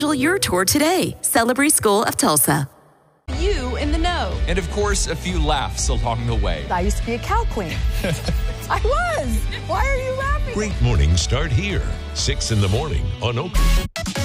your tour today. Celebrate School of Tulsa. You in the know. And of course, a few laughs along the way. I used to be a cow queen. I was. Why are you laughing? Great mornings start here. 6 in the morning on Oak.